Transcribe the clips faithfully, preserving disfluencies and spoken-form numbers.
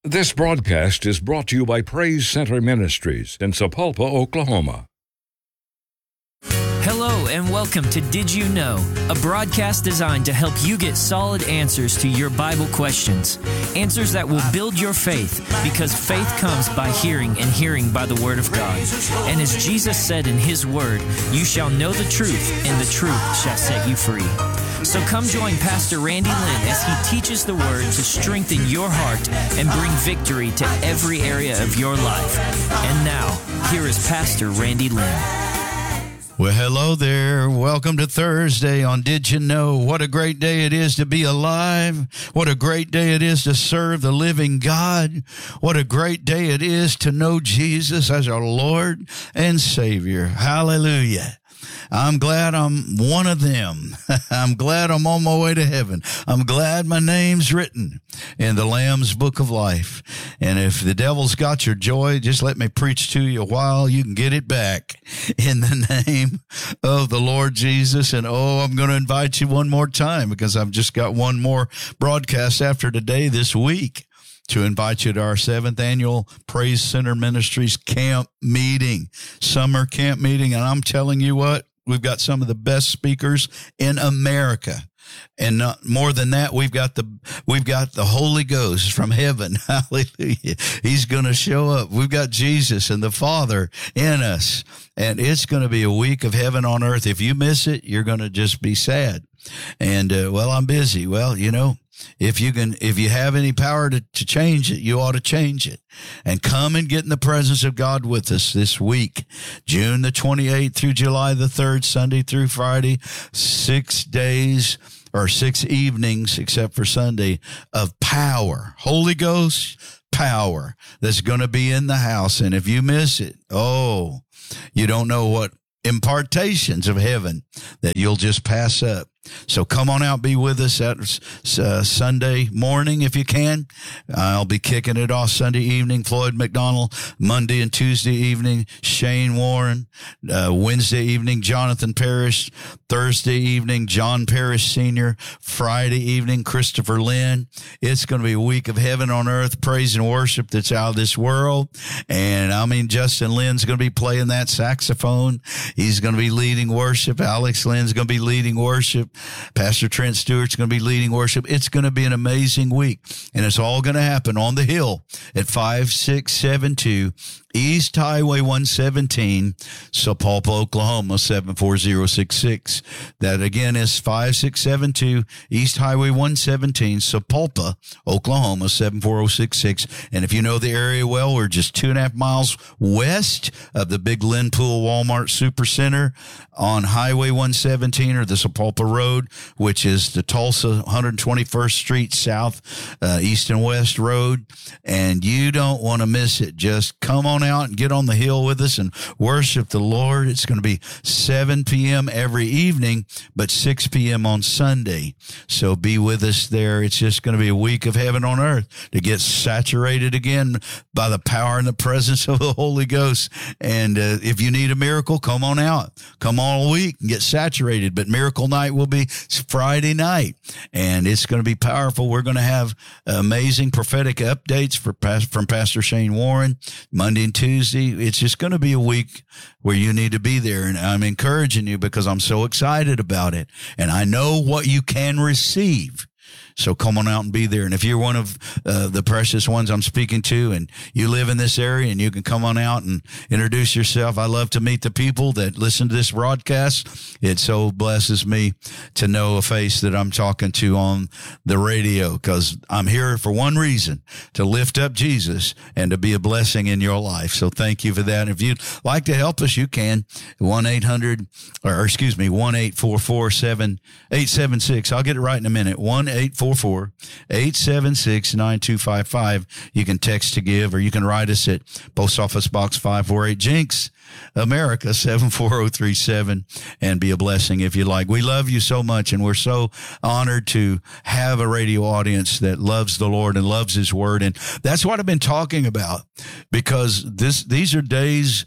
This broadcast is brought to you by Praise Center Ministries in Sapulpa, Oklahoma. Hello and welcome to Did You Know, a broadcast designed to help you get solid answers to your Bible questions. Answers that will build your faith, because faith comes by hearing and hearing by the Word of God. And as Jesus said in His Word, you shall know the truth, and the truth shall set you free. So come join Pastor Randy Lynn as he teaches the Word to strengthen your heart and bring victory to every area of your life. And now, here is Pastor Randy Lynn. Well, hello there. Welcome to Thursday on Did You Know? What a great day it is to be alive. What a great day it is to serve the living God. What a great day it is to know Jesus as our Lord and Savior. Hallelujah. I'm glad I'm one of them. I'm glad I'm on my way to heaven. I'm glad my name's written in the Lamb's Book of Life. And if the devil's got your joy, just let me preach to you a while. You can get it back in the name of the Lord Jesus. And oh, I'm going to invite you one more time, because I've just got one more broadcast after today this week, to invite you to our seventh annual Praise Center Ministries camp meeting, summer camp meeting. And I'm telling you what, we've got some of the best speakers in America. And not, more than that, we've got the we've got the Holy Ghost from heaven. Hallelujah. He's going to show up. We've got Jesus and the Father in us. And it's going to be a week of heaven on earth. If you miss it, you're going to just be sad. And, uh, well, I'm busy. Well, you know, if you can, if you have any power to, to change it, you ought to change it. And come and get in the presence of God with us this week, June the twenty-eighth through July the third, Sunday through Friday, six days or six evenings, except for Sunday, of power, Holy Ghost power that's going to be in the house. And if you miss it, oh, you don't know what impartations of heaven that you'll just pass up. So come on out, be with us at uh, Sunday morning if you can. I'll be kicking it off Sunday evening, Floyd McDonald. Monday and Tuesday evening, Shane Warren. Uh, Wednesday evening, Jonathan Parrish. Thursday evening, John Parrish Senior Friday evening, Christopher Lynn. It's going to be a week of heaven on earth, praise and worship that's out of this world. And I mean, Justin Lynn's going to be playing that saxophone. He's going to be leading worship. Alex Lynn's going to be leading worship. Pastor Trent Stewart's going to be leading worship. It's going to be an amazing week, and it's all going to happen on the hill at five six seven two East Highway one seventeen, Sapulpa, Oklahoma, seven four zero six six. That again is five six seven two East Highway one seventeen, Sapulpa, Oklahoma, seven four zero six six. And if you know the area well, we're just two and a half miles west of the big Linpool Walmart Supercenter on Highway one seventeen, or the Sapulpa Road, which is the Tulsa one hundred twenty-first Street South, uh, East and West Road. And you don't want to miss it. Just come on out and get on the hill with us and worship the Lord. It's going to be seven p.m. every evening, but six p.m. on Sunday. So be with us there. It's just going to be a week of heaven on earth to get saturated again by the power and the presence of the Holy Ghost. And uh, if you need a miracle, come on out. Come all week and get saturated. But Miracle Night will be Friday night, and it's going to be powerful. We're going to have amazing prophetic updates for from Pastor Shane Warren Monday and Tuesday. It's just going to be a week where you need to be there, and I'm encouraging you because I'm so excited about it, and I know what you can receive. So come on out and be there. And if you're one of uh, the precious ones I'm speaking to, and you live in this area, and you can come on out and introduce yourself. I love to meet the people that listen to this broadcast. It so blesses me to know a face that I'm talking to on the radio, because I'm here for one reason, to lift up Jesus and to be a blessing in your life. So thank you for that. If you'd like to help us, you can. one eight hundred, or excuse me, one eight four four seven eight seven six. I'll get it right in a minute. one eight four four eight seven six nine two five five. You can text to give, or you can write us at Post Office Box five forty-eight, Jenks, America, seven four zero three seven, and be a blessing if you like. We love you so much, and we're so honored to have a radio audience that loves the Lord and loves His Word. And that's what I've been talking about, because this these are days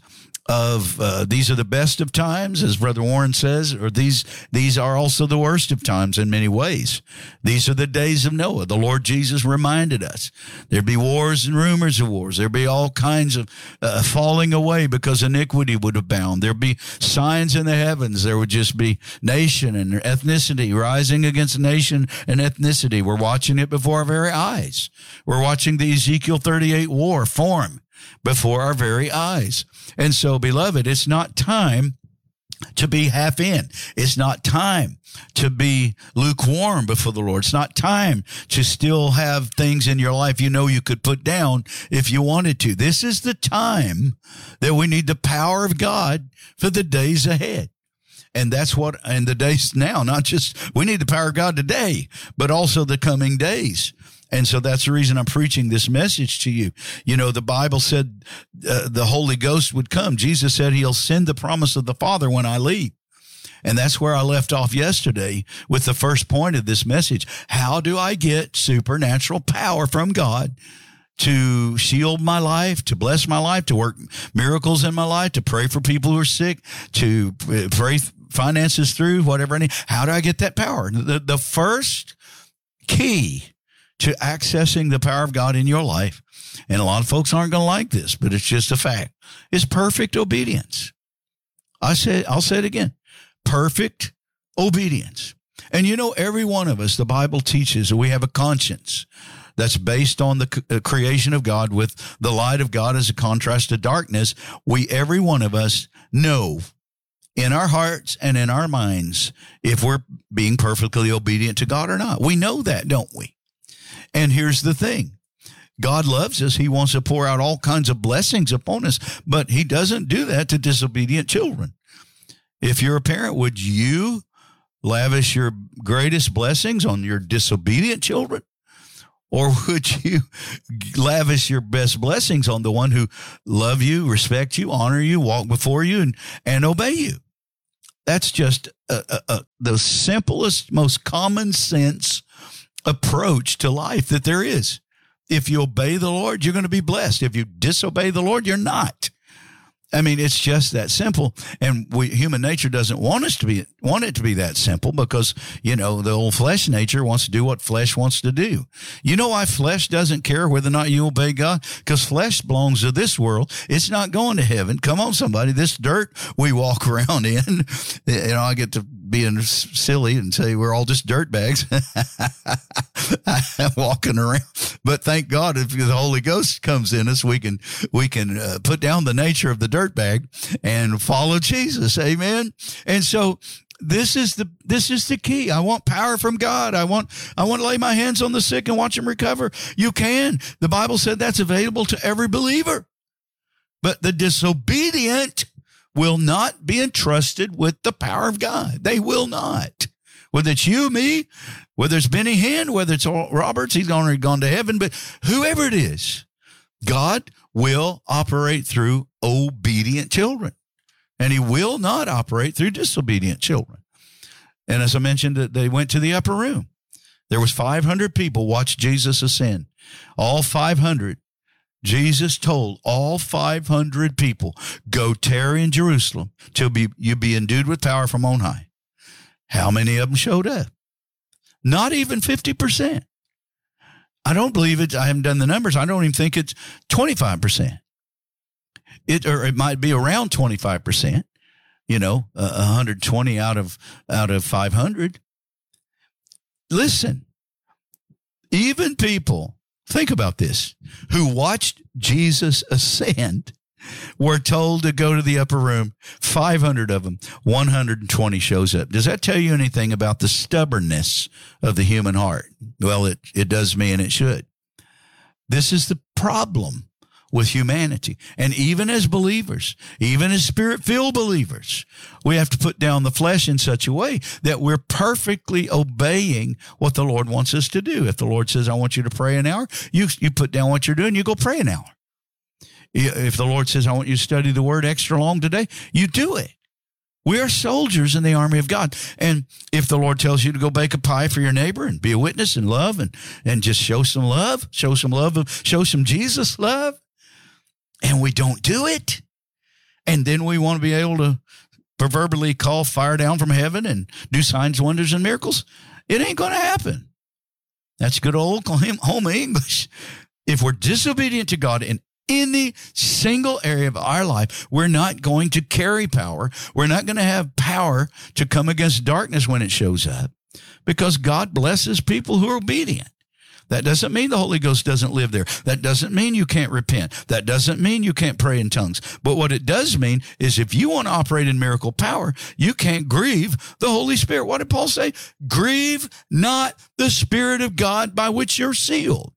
of uh, these are the best of times, as Brother Warren says, or these these are also the worst of times in many ways. These are the days of Noah. The Lord Jesus reminded us there'd be wars and rumors of wars. There'd be all kinds of uh, falling away because iniquity would abound. There'd be signs in the heavens. There would just be nation and ethnicity rising against nation and ethnicity. We're watching it before our very eyes. We're watching the Ezekiel thirty-eight war form before our very eyes. And so, beloved, it's not time to be half in. It's not time to be lukewarm before the Lord. It's not time to still have things in your life you know you could put down if you wanted to. This is the time that we need the power of God for the days ahead. And that's what, and the days now, not just, we need the power of God today, but also the coming days. And so that's the reason I'm preaching this message to you. You know, the Bible said uh, the Holy Ghost would come. Jesus said he'll send the promise of the Father when I leave. And that's where I left off yesterday with the first point of this message. How do I get supernatural power from God to shield my life, to bless my life, to work miracles in my life, to pray for people who are sick, to pray finances through, whatever I need? How do I get that power? The, the first key to accessing the power of God in your life, and a lot of folks aren't going to like this, but it's just a fact, is perfect obedience. I said, I'll say it again, perfect obedience. And you know, every one of us, the Bible teaches that we have a conscience that's based on the creation of God with the light of God as a contrast to darkness. We, every one of us, know in our hearts and in our minds if we're being perfectly obedient to God or not. We know that, don't we? And here's the thing. God loves us. He wants to pour out all kinds of blessings upon us, but he doesn't do that to disobedient children. If you're a parent, would you lavish your greatest blessings on your disobedient children? Or would you lavish your best blessings on the one who love you, respect you, honor you, walk before you, and, and obey you? That's just a, a, a, the simplest, most common sense approach to life that there is. If you obey the Lord, you're going to be blessed. If you disobey the Lord, you're not. I mean, it's just that simple. And we, human nature doesn't want us to be, want it to be that simple because, you know, the old flesh nature wants to do what flesh wants to do. You know why flesh doesn't care whether or not you obey God? Because flesh belongs to this world. It's not going to heaven. Come on, somebody. This dirt we walk around in, you know, I get to being silly and say we're all just dirt bags walking around. But thank God if the Holy Ghost comes in us, we can we can uh, put down the nature of the dirt bag and follow Jesus. Amen. And so this is the this is the key. I want power from God. I want I want to lay my hands on the sick and watch them recover. You can. The Bible said that's available to every believer. But the disobedient will not be entrusted with the power of God. They will not. Whether it's you, me, whether it's Benny Hinn, whether it's Roberts, he's already gone to heaven, but whoever it is, God will operate through obedient children, and he will not operate through disobedient children. And as I mentioned, they went to the upper room. There was five hundred people watched Jesus ascend. All five hundred. Jesus told all five hundred people, go tarry in Jerusalem till be, you be endued with power from on high. How many of them showed up? Not even fifty percent. I don't believe it. I haven't done the numbers. I don't even think it's twenty-five percent. It, or it might be around twenty-five percent, you know, uh, one hundred twenty out of, out of five hundred. Listen, even people, think about this, who watched Jesus ascend were told to go to the upper room. five hundred of them, one hundred twenty shows up. Does that tell you anything about the stubbornness of the human heart? Well, it, it does me, and it should. This is the problem with humanity. And even as believers, even as spirit-filled believers, we have to put down the flesh in such a way that we're perfectly obeying what the Lord wants us to do. If the Lord says, I want you to pray an hour, you, you put down what you're doing, you go pray an hour. If the Lord says, I want you to study the word extra long today, you do it. We are soldiers in the army of God. And if the Lord tells you to go bake a pie for your neighbor and be a witness and love and, and just show some love, show some love, show some Jesus love, and we don't do it, And then we want to be able to proverbially call fire down from heaven and do signs, wonders, and miracles. It ain't going to happen. That's good old home English. If we're disobedient to God in any single area of our life, we're not going to carry power. We're not going to have power to come against darkness when it shows up, because God blesses people who are obedient. That doesn't mean the Holy Ghost doesn't live there. That doesn't mean you can't repent. That doesn't mean you can't pray in tongues. But what it does mean is if you want to operate in miracle power, you can't grieve the Holy Spirit. What did Paul say? Grieve not the Spirit of God by which you're sealed.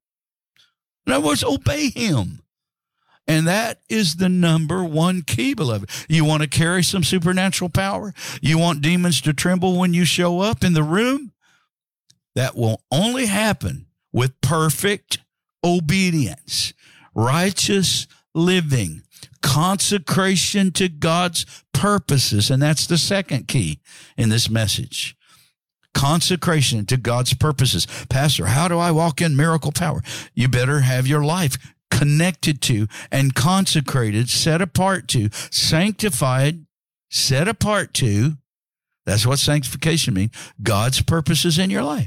In other words, obey him. And that is the number one key, beloved. You want to carry some supernatural power? You want demons to tremble when you show up in the room? That will only happen with perfect obedience, righteous living, consecration to God's purposes. And that's the second key in this message. Consecration to God's purposes. Pastor, how do I walk in miracle power? You better have your life connected to and consecrated, set apart to, sanctified, set apart to. That's what sanctification means. God's purposes in your life.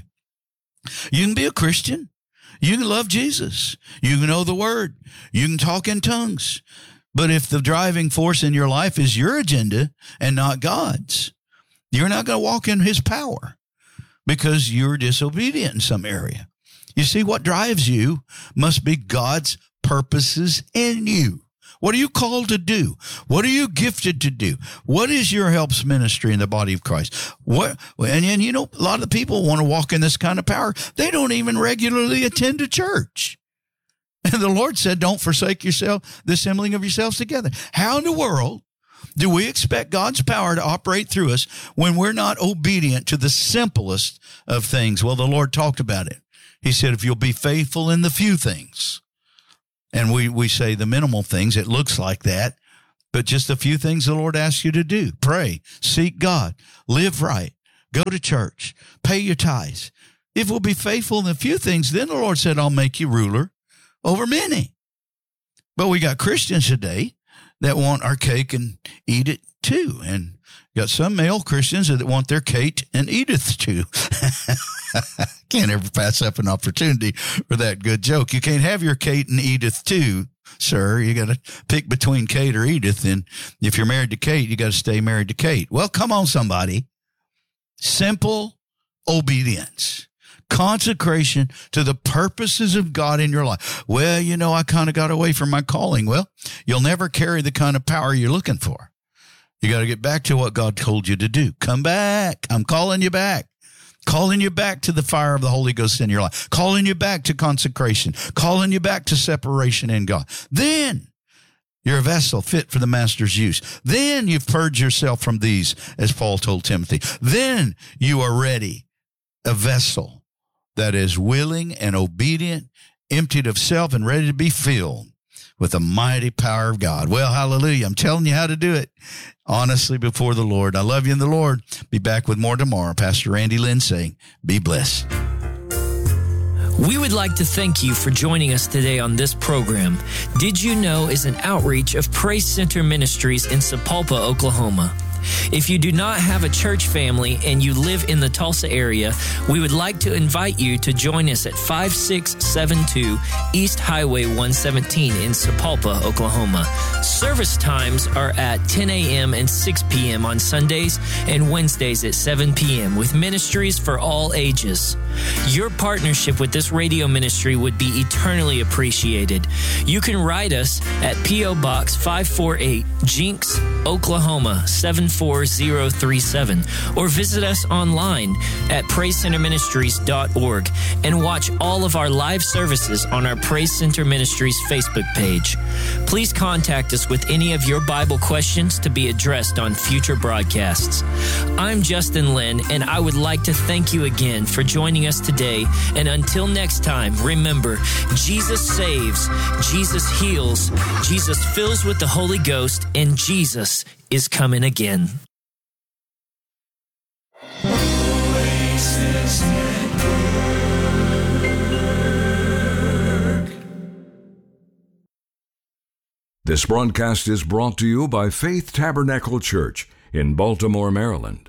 You can be a Christian. You can love Jesus. You can know the word. You can talk in tongues. But if the driving force in your life is your agenda and not God's, you're not going to walk in his power because you're disobedient in some area. You see, what drives you must be God's purposes in you. What are you called to do? What are you gifted to do? What is your helps ministry in the body of Christ? What? And, and you know, a lot of people want to walk in this kind of power. They don't even regularly attend a church. And the Lord said, don't forsake yourself, the assembling of yourselves together. How in the world do we expect God's power to operate through us when we're not obedient to the simplest of things? Well, the Lord talked about it. He said, if you'll be faithful in the few things, and we, we say the minimal things, it looks like that, but just a few things the Lord asks you to do. Pray, seek God, live right, go to church, pay your tithes. If we'll be faithful in the few things, then the Lord said, I'll make you ruler over many. But we got Christians today that want our cake and eat it too. And got some male Christians that want their cake and eateth too. Can't ever pass up an opportunity for that good joke. You can't have your Kate and Edith too, sir. You got to pick between Kate or Edith. And if you're married to Kate, you got to stay married to Kate. Well, come on, somebody. Simple obedience. Consecration to the purposes of God in your life. Well, you know, I kind of got away from my calling. Well, you'll never carry the kind of power you're looking for. You got to get back to what God told you to do. Come back. I'm calling you back. Calling you back to the fire of the Holy Ghost in your life. Calling you back to consecration. Calling you back to separation in God. Then you're a vessel fit for the master's use. Then you've purged yourself from these, as Paul told Timothy. Then you are ready, a vessel that is willing and obedient, emptied of self and ready to be filled with the mighty power of God. Well, hallelujah. I'm telling you how to do it honestly before the Lord. I love you in the Lord. Be back with more tomorrow. Pastor Randy Lynn saying, be blessed. We would like to thank you for joining us today on this program. Did You Know is an outreach of Praise Center Ministries in Sapulpa, Oklahoma. If you do not have a church family and you live in the Tulsa area, we would like to invite you to join us at five six seven two East Highway one seventeen in Sapulpa, Oklahoma. Service times are at ten a.m. and six p.m. on Sundays and Wednesdays at seven p.m. with ministries for all ages. Your partnership with this radio ministry would be eternally appreciated. You can write us at P O. Box five forty-eight, Jinx, Oklahoma seven four zero three seven, or visit us online at praise center ministries dot org and watch all of our live services on our Praise Center Ministries Facebook page. Please contact us with any of your Bible questions to be addressed on future broadcasts. I'm Justin Lynn, and I would like to thank you again for joining us today. And until next time, remember, Jesus saves, Jesus heals, Jesus fills with the Holy Ghost, and Jesus is coming again. This broadcast is brought to you by Faith Tabernacle Church in Baltimore, Maryland.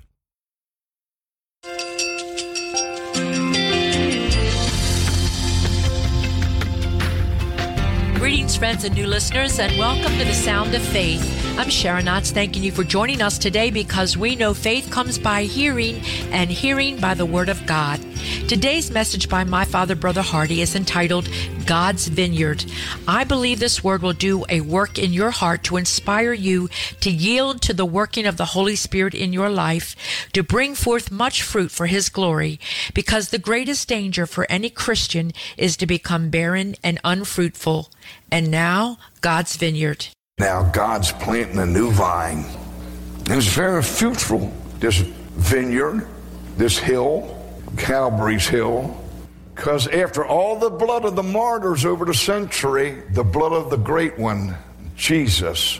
Greetings, friends and new listeners, and welcome to the Sound of Faith. I'm Sharon Knotts, thanking you for joining us today because we know faith comes by hearing and hearing by the Word of God. Today's message by my father, Brother Hardy, is entitled God's Vineyard. I believe this word will do a work in your heart to inspire you to yield to the working of the Holy Spirit in your life, to bring forth much fruit for His glory, because the greatest danger for any Christian is to become barren and unfruitful. And now, God's Vineyard. Now God's planting a new vine. And it's very fruitful, this vineyard, this hill, Calvary's Hill. Because after all the blood of the martyrs over the century, the blood of the great one, Jesus,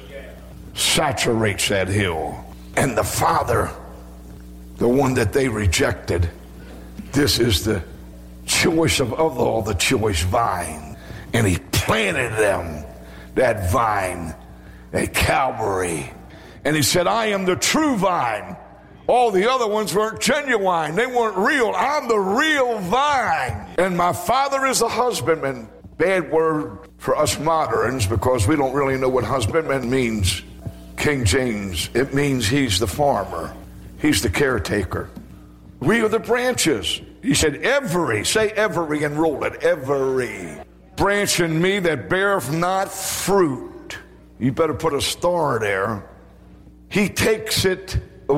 saturates that hill. And the Father, the one that they rejected, this is the choice of, of all the choice vine. And He planted them, that vine, at Calvary. And He said, I am the true vine. All the other ones weren't genuine. They weren't real. I'm the real vine. And my Father is the husbandman. Bad word for us moderns because we don't really know what husbandman means. King James, it means He's the farmer. He's the caretaker. We are the branches. He said, every, say every and roll it, every branch in me that beareth not fruit. You better put a star there. He takes it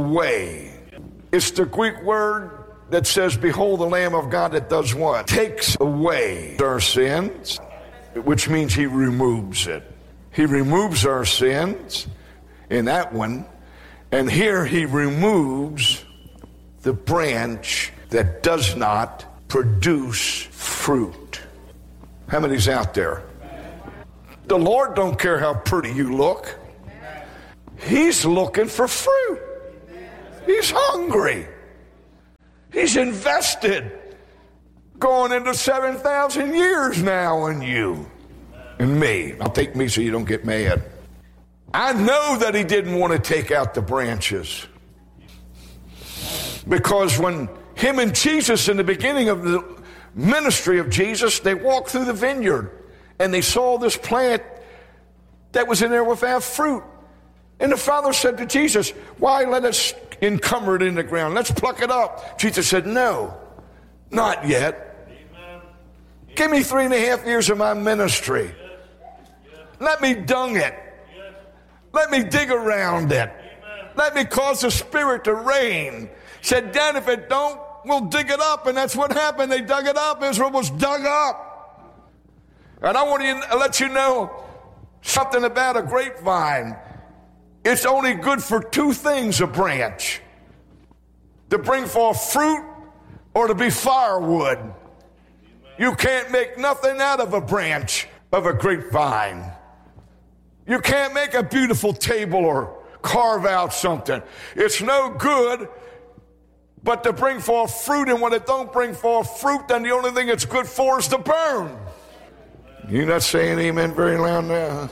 away. It's the Greek word that says, behold the Lamb of God that does what? Takes away our sins, which means He removes it. He removes our sins in that one. And here He removes the branch that does not produce fruit. How many's out there? The Lord don't care how pretty you look. He's looking for fruit. He's hungry. He's invested going into seven thousand years now in you and me. I'll take me so you don't get mad. I know that He didn't want to take out the branches. Because when Him and Jesus, in the beginning of the ministry of Jesus, they walked through the vineyard and they saw this plant that was in there without fruit. And the Father said to Jesus, why let us encumber it in the ground? Let's pluck it up. Jesus said, no, not yet. Amen. Give me three and a half years of my ministry. Yes. Yes. Let me dung it. Yes. Let me dig around it. Amen. Let me cause the Spirit to reign. Said, then if it don't, we'll dig it up. And that's what happened. They dug it up. Israel was dug up. And I want to let you know something about a grapevine. It's only good for two things, a branch. To bring forth fruit or to be firewood. You can't make nothing out of a branch of a grapevine. You can't make a beautiful table or carve out something. It's no good but to bring forth fruit, and when it don't bring forth fruit, then the only thing it's good for is to burn. You're not saying amen very loud now.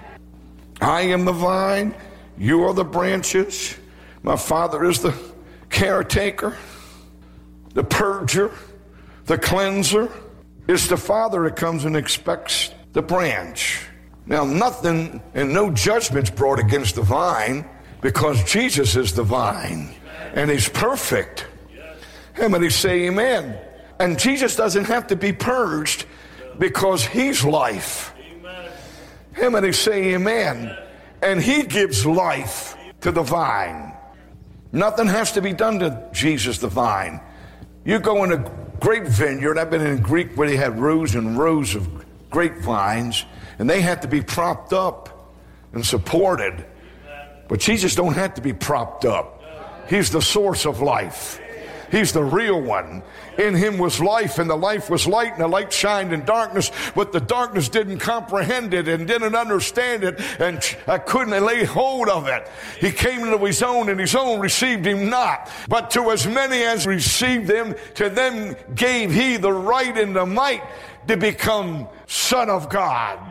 I am the vine. You are the branches. My Father is the caretaker, the purger, the cleanser. It's the Father that comes and expects the branch. Now, nothing and no judgment's brought against the vine because Jesus is the vine and He's perfect. How many say amen? And Jesus doesn't have to be purged because He's life. How many say amen? And He gives life to the vine. Nothing has to be done to Jesus the vine. You go in a grape vineyard. I've been in Greek where they had rows and rows of grapevines, and they had to be propped up and supported. But Jesus don't have to be propped up. He's the source of life. He's the real one. In Him was life, and the life was light, and the light shined in darkness, but the darkness didn't comprehend it and didn't understand it, and I couldn't lay hold of it. He came into His own, and His own received Him not. But to as many as received Him, to them gave He the right and the might to become Son of God.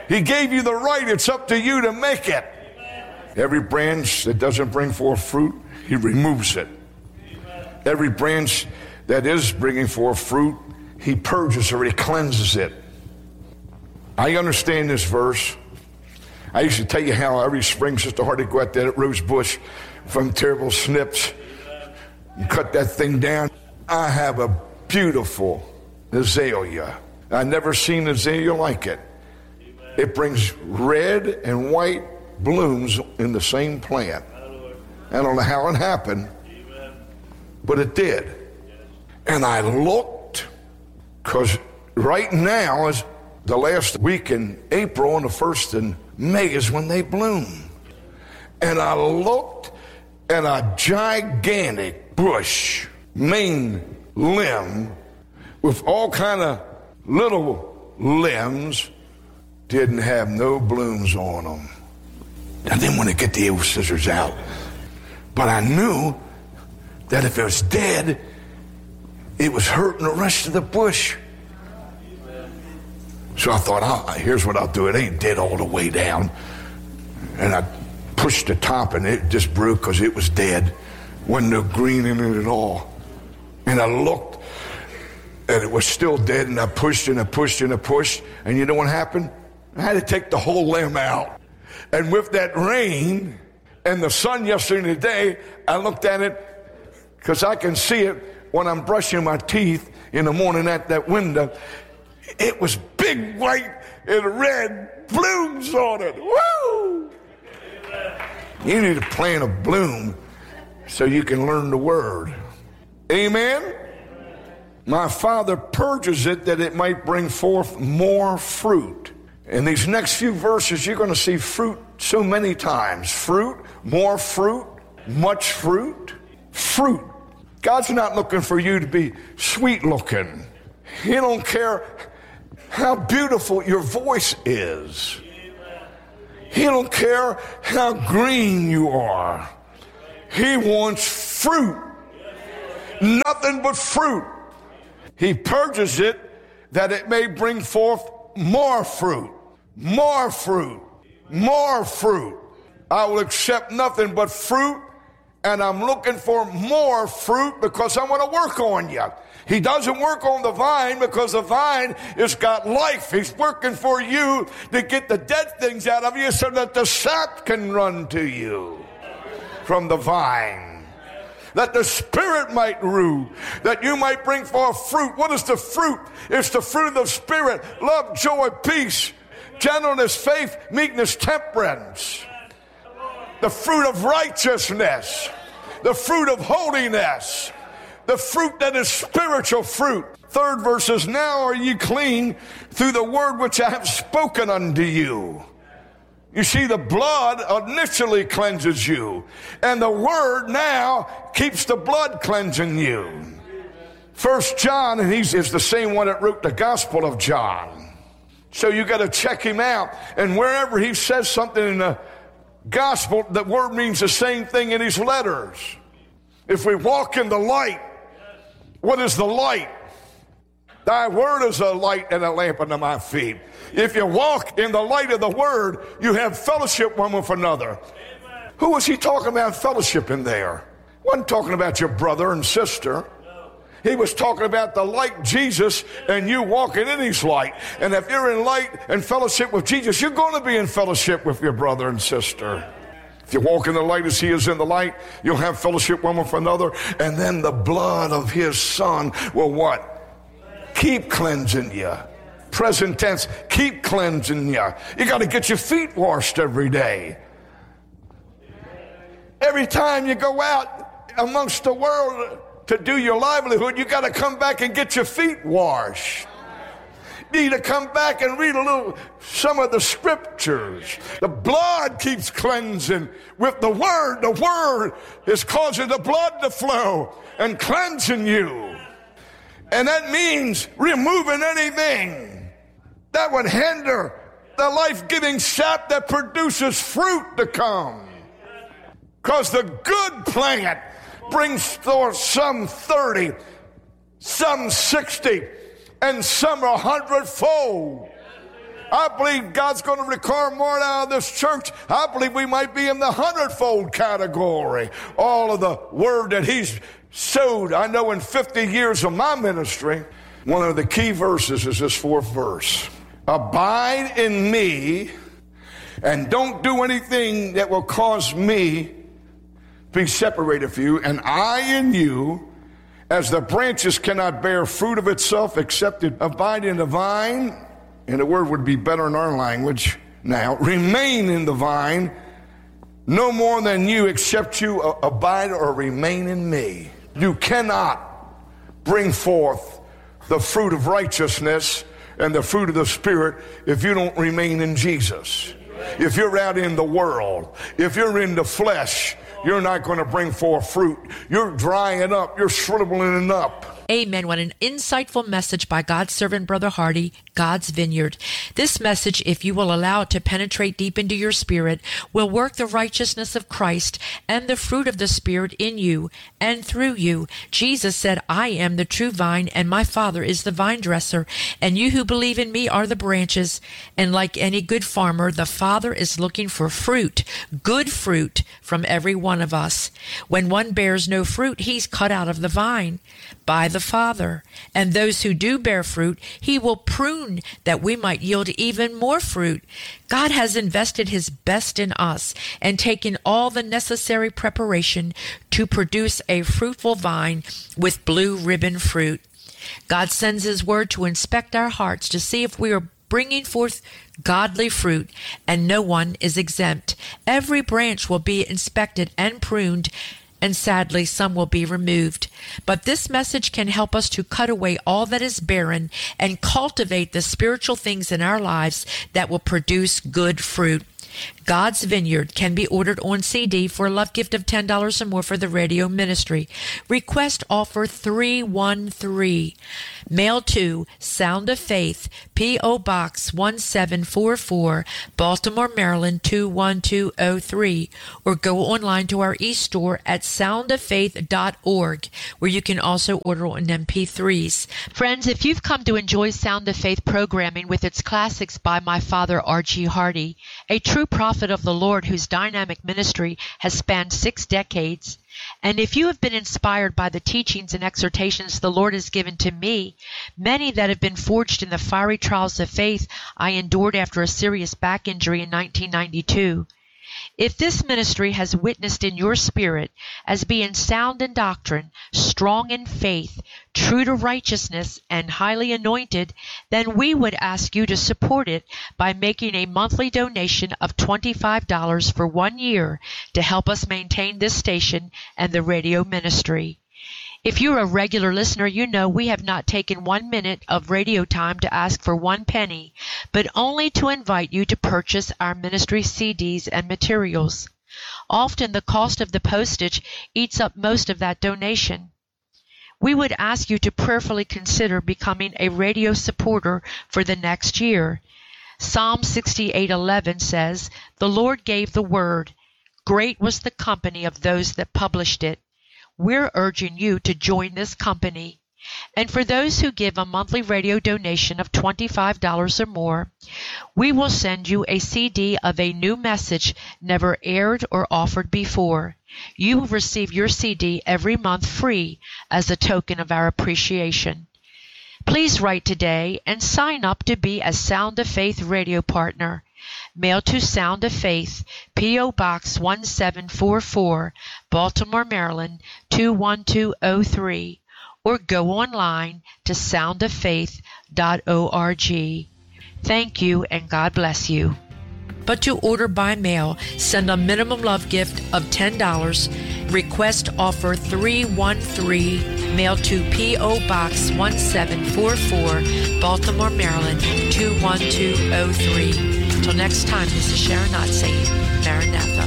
He gave you the right. It's up to you to make it. Every branch that doesn't bring forth fruit, he removes it. Every branch that is bringing forth fruit, he purges or he cleanses it. I understand this verse. I used to tell you how every spring Sister Hardy go out there at Rose Bush from terrible snips and cut that thing down. I have a beautiful azalea. I've never seen an azalea like it. It brings red and white blooms in the same plant. I don't know how it happened, but it did. And I looked, because right now is the last week in April and the first in May is when they bloom. And I looked at a gigantic bush, main limb, with all kind of little limbs, didn't have no blooms on them. I didn't want to get the old scissors out, but I knew that if it was dead, it was hurting the rest of the bush. So I thought, oh, here's what I'll do. It ain't dead all the way down. And I pushed the top and it just broke because it was dead. Wasn't no green in it at all. And I looked and it was still dead, and I pushed and I pushed and I pushed. And you know what happened? I had to take the whole limb out. And with that rain and the sun yesterday and today, I looked at it because I can see it when I'm brushing my teeth in the morning at that window. It was big white and red blooms on it. Woo! You need to plant a bloom so you can learn the word. Amen? My Father purges it that it might bring forth more fruit. In these next few verses, you're going to see fruit so many times. Fruit, more fruit, much fruit. Fruit. God's not looking for you to be sweet looking. He don't care how beautiful your voice is. He don't care how green you are. He wants fruit. Nothing but fruit. He purges it that it may bring forth more fruit. More fruit. More fruit. I will accept nothing but fruit, and I'm looking for more fruit because I want to work on you. He doesn't work on the vine because the vine has got life. He's working for you to get the dead things out of you so that the sap can run to you from the vine. That the Spirit might rule, that you might bring forth fruit. What is the fruit? It's the fruit of the Spirit: love, joy, peace, gentleness, faith, meekness, temperance. The fruit of righteousness, the fruit of holiness, the fruit that is spiritual fruit. Third verse is, now are ye clean through the word which I have spoken unto you. You see, the blood initially cleanses you, and the word now keeps the blood cleansing you. First John, and he's is the same one that wrote the Gospel of John. So you got to check him out. And wherever he says something in the Gospel, the word means the same thing in his letters. If we walk in the light, what is the light? Thy word is a light and a lamp unto my feet. If you walk in the light of the word, you have fellowship one with another. Amen. Who was he talking about fellowship in there? He wasn't talking about your brother and sister. No. He was talking about the light Jesus and you walking in his light. And if you're in light and fellowship with Jesus, you're going to be in fellowship with your brother and sister. If you walk in the light as he is in the light, you'll have fellowship one with another. And then the blood of his Son will what? Keep cleansing you. Present tense, keep cleansing you. You got to get your feet washed every day. Every time you go out amongst the world to do your livelihood, you got to come back and get your feet washed. You need to come back and read a little, some of the scriptures. The blood keeps cleansing with the word. The word is causing the blood to flow and cleansing you. And that means removing anything that would hinder the life-giving sap that produces fruit to come. Because the good plant brings forth some thirty, some sixty, and some a hundredfold. I believe God's going to require more out of this church. I believe we might be in the hundredfold category. All of the word that he's sowed, I know in fifty years of my ministry, one of the key verses is this fourth verse. Abide in me and don't do anything that will cause me to be separated from you, and I in you, as the branches cannot bear fruit of itself except it abide in the vine, and the word would be better in our language now, remain in the vine, no more than you except you abide or remain in me. You cannot bring forth the fruit of righteousness and the fruit of the Spirit if you don't remain in Jesus. If you're out in the world, if you're in the flesh, you're not going to bring forth fruit. You're drying up. You're shriveling up. Amen. What an insightful message by God's servant, Brother Hardy, God's Vineyard. This message, if you will allow it to penetrate deep into your spirit, will work the righteousness of Christ and the fruit of the Spirit in you and through you. Jesus said, I am the true vine, and my Father is the vine dresser, and you who believe in me are the branches. And like any good farmer, the Father is looking for fruit, good fruit from every one of us. When one bears no fruit, he's cut out of the vine by the Father. And those who do bear fruit, he will prune that we might yield even more fruit. God has invested his best in us and taken all the necessary preparation to produce a fruitful vine with blue ribbon fruit. God sends his word to inspect our hearts to see if we are bringing forth godly fruit, and no one is exempt. Every branch will be inspected and pruned, and sadly, some will be removed. But this message can help us to cut away all that is barren and cultivate the spiritual things in our lives that will produce good fruit. God's Vineyard can be ordered on C D for a love gift of ten dollars or more for the radio ministry. Request offer three one three. Mail to Sound of Faith, P O. Box one seven four four, Baltimore, Maryland two one two oh three, or go online to our e-store at sound of faith dot org, where you can also order on M P threes. Friends, if you've come to enjoy Sound of Faith programming with its classics by my father, R G. Hardy, a true prophet of the Lord whose dynamic ministry has spanned six decades, and if you have been inspired by the teachings and exhortations the Lord has given to me, many that have been forged in the fiery trials of faith I endured after a serious back injury in nineteen ninety-two, if this ministry has witnessed in your spirit as being sound in doctrine, strong in faith, true to righteousness, and highly anointed, then we would ask you to support it by making a monthly donation of twenty-five dollars for one year to help us maintain this station and the radio ministry. If you're a regular listener, you know we have not taken one minute of radio time to ask for one penny, but only to invite you to purchase our ministry C Ds and materials. Often the cost of the postage eats up most of that donation. We would ask you to prayerfully consider becoming a radio supporter for the next year. Psalm sixty-eight eleven says, "The Lord gave the word. Great was the company of those that published it." We're urging you to join this company. And for those who give a monthly radio donation of twenty-five dollars or more, we will send you a C D of a new message never aired or offered before. You will receive your C D every month free as a token of our appreciation. Please write today and sign up to be a Sound of Faith radio partner. Mail to Sound of Faith, P O. Box one seven four four, Baltimore, Maryland two one two oh three, or go online to sound of faith dot org. Thank you, and God bless you. But to order by mail, send a minimum love gift of ten dollars. Request offer three one three. Mail to P O. Box one seven four four, Baltimore, Maryland two one two oh three. Until next time, this is Sharon Knott saying, Maranatha.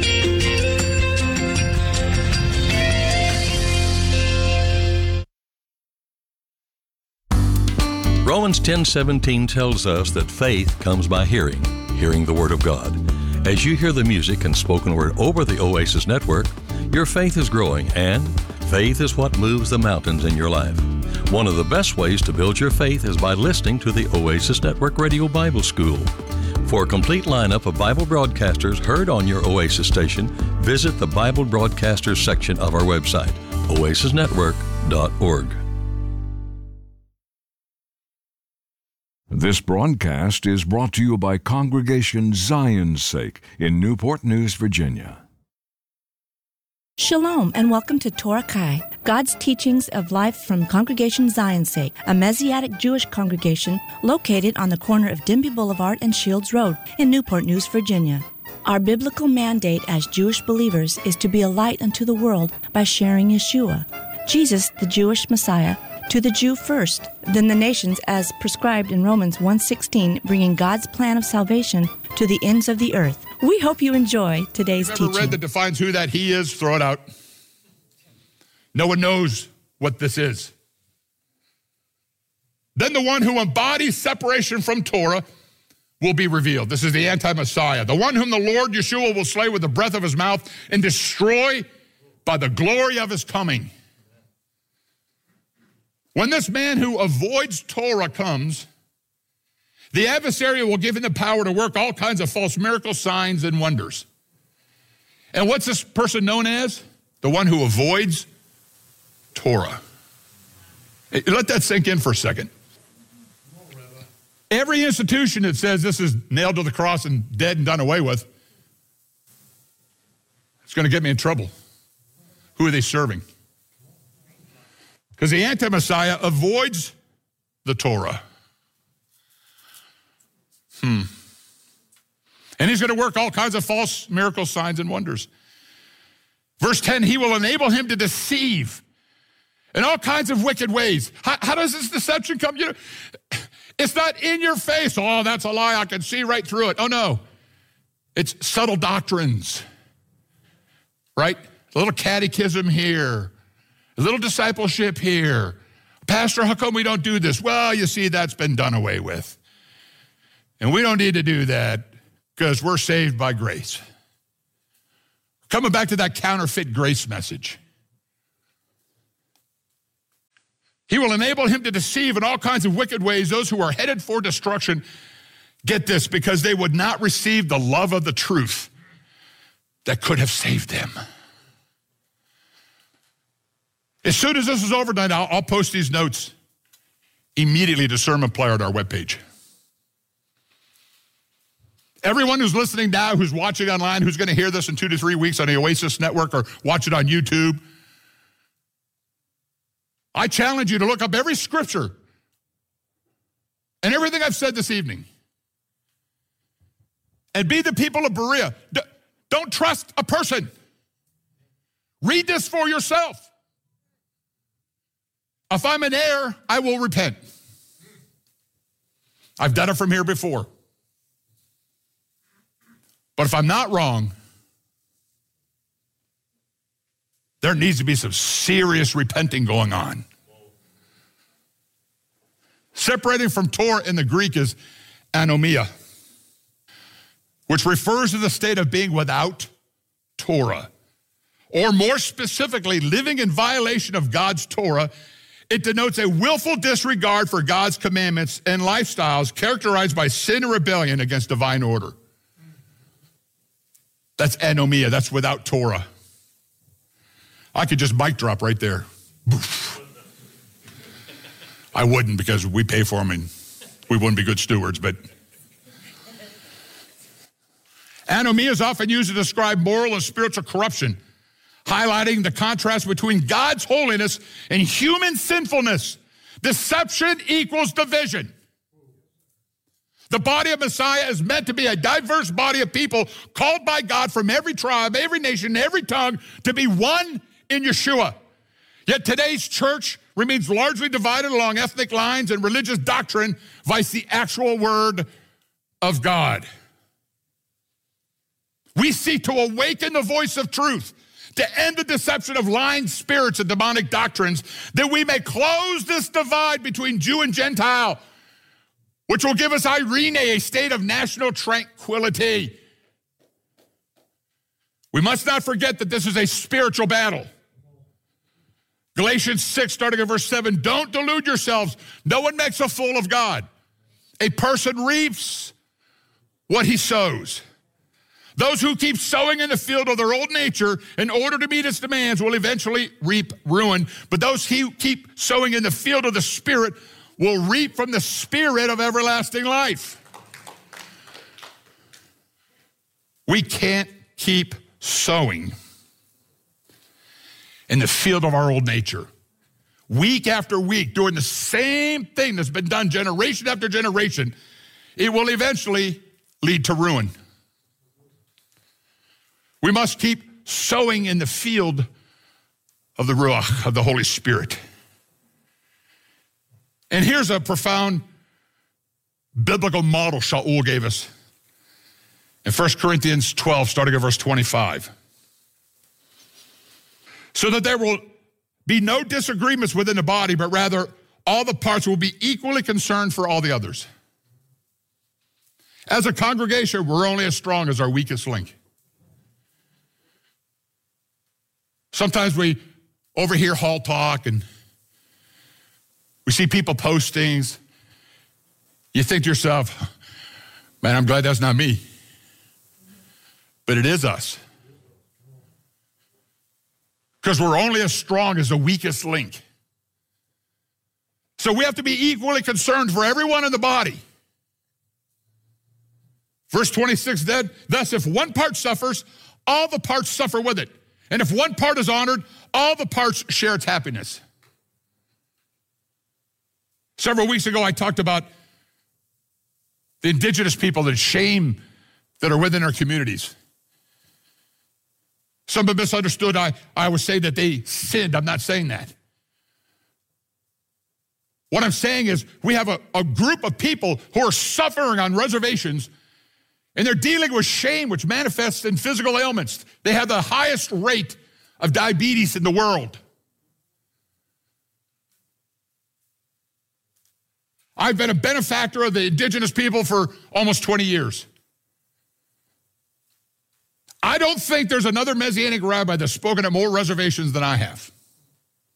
Romans ten seventeen tells us that faith comes by hearing, hearing the Word of God. As you hear the music and spoken word over the Oasis Network, your faith is growing, and faith is what moves the mountains in your life. One of the best ways to build your faith is by listening to the Oasis Network Radio Bible School. For a complete lineup of Bible broadcasters heard on your Oasis station, visit the Bible Broadcasters section of our website, oasis network dot org. This broadcast is brought to you by Congregation Zion's Sake in Newport News, Virginia. Shalom and welcome to Torah Kai, God's teachings of life from Congregation Zion's Sake, a Messianic Jewish congregation located on the corner of Denby Boulevard and Shields Road in Newport News, Virginia. Our biblical mandate as Jewish believers is to be a light unto the world by sharing Yeshua, Jesus, the Jewish Messiah, to the Jew first, then the nations as prescribed in Romans one sixteen, bringing God's plan of salvation to the ends of the earth. We hope you enjoy today's teaching. Ever read that defines who that he is? Throw it out. No one knows what this is. Then the one who embodies separation from Torah will be revealed. This is the anti-Messiah, the one whom the Lord Yeshua will slay with the breath of his mouth and destroy by the glory of his coming. When this man who avoids Torah comes, the adversary will give him the power to work all kinds of false miracles, signs, and wonders. And what's this person known as? The one who avoids Torah. Hey, let that sink in for a second. Every institution that says this is nailed to the cross and dead and done away with, it's going to get me in trouble. Who are they serving? Because the anti-Messiah avoids the Torah. Hmm. And he's going to work all kinds of false miracles, signs, and wonders. Verse ten, he will enable him to deceive in all kinds of wicked ways. How, how does this deception come? You know, it's not in your face. Oh, that's a lie. I can see right through it. Oh, no. It's subtle doctrines, right? A little catechism here. A little discipleship here. Pastor, how come we don't do this? Well, you see, that's been done away with. And we don't need to do that because we're saved by grace. Coming back to that counterfeit grace message. He will enable him to deceive in all kinds of wicked ways those who are headed for destruction. Get this, because they would not receive the love of the truth that could have saved them. As soon as this is over tonight, I'll, I'll post these notes immediately to Sermon Player at our webpage. Everyone who's listening now, who's watching online, who's going to hear this in two to three weeks on the Oasis Network or watch it on YouTube, I challenge you to look up every scripture and everything I've said this evening and be the people of Berea. D- don't trust a person. Read this for yourself. If I'm in error, I will repent. I've done it from here before. But if I'm not wrong, there needs to be some serious repenting going on. Separating from Torah in the Greek is anomia, which refers to the state of being without Torah. Or more specifically, living in violation of God's Torah. It denotes a willful disregard for God's commandments and lifestyles characterized by sin and rebellion against divine order. That's anomia. That's without Torah. I could just mic drop right there. I wouldn't because we pay for them and we wouldn't be good stewards, but anomia is often used to describe moral and spiritual corruption, highlighting the contrast between God's holiness and human sinfulness. Deception equals division. The body of Messiah is meant to be a diverse body of people called by God from every tribe, every nation, every tongue to be one in Yeshua. Yet today's church remains largely divided along ethnic lines and religious doctrine vice the actual word of God. We seek to awaken the voice of truth, to end the deception of lying spirits and demonic doctrines, that we may close this divide between Jew and Gentile, which will give us Irene, a state of national tranquility. We must not forget that this is a spiritual battle. Galatians six, starting at verse seven, don't delude yourselves. No one makes a fool of God. A person reaps what he sows. Those who keep sowing in the field of their old nature in order to meet its demands will eventually reap ruin. But those who keep sowing in the field of the Spirit will reap from the Spirit of everlasting life. We can't keep sowing in the field of our old nature, week after week, doing the same thing that's been done generation after generation. It will eventually lead to ruin. We must keep sowing in the field of the Ruach, of the Holy Spirit. And here's a profound biblical model Shaul gave us in First Corinthians twelve, starting at verse twenty-five. So that there will be no disagreements within the body, but rather all the parts will be equally concerned for all the others. As a congregation, we're only as strong as our weakest link. Sometimes we overhear hall talk and we see people post things. You think to yourself, man, I'm glad that's not me. But it is us. Because we're only as strong as the weakest link. So we have to be equally concerned for everyone in the body. Verse twenty-six, then, thus if one part suffers, all the parts suffer with it. And if one part is honored, all the parts share its happiness. Several weeks ago, I talked about the indigenous people, the shame that are within our communities. Some have misunderstood. I, I would say that they sinned. I'm not saying that. What I'm saying is we have a, a group of people who are suffering on reservations, and they're dealing with shame, which manifests in physical ailments. They have the highest rate of diabetes in the world. I've been a benefactor of the indigenous people for almost twenty years. I don't think there's another Messianic rabbi that's spoken at more reservations than I have.